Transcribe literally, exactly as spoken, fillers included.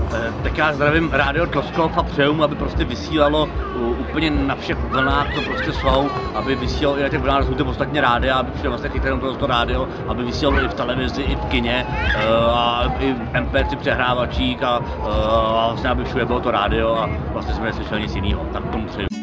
Tak já zdravím Rádio Tloskov a přeju mu, aby prostě vysílalo úplně na všech vlnách, co prostě jsou, aby vysílalo i na těch vlnách, jsou to ostatně rádia, aby všude vlastně chytali jenom to rádio, aby vysílalo i v televizi, i v kině, a i v em pé tři přehrávačích a, a vlastně aby všude bylo to rádio a vlastně jsme neslyšeli nic jiného, tak tomu přeju.